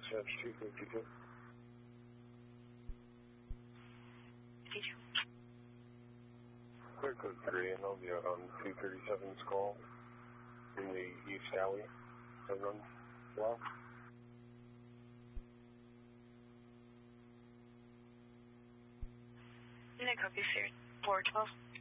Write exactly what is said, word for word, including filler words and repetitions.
dispatch two fifty-two. fifty-two. Clear code three, and I'll be out on two thirty-seven's call in the East Alley, Severn block. No copy, four twelve.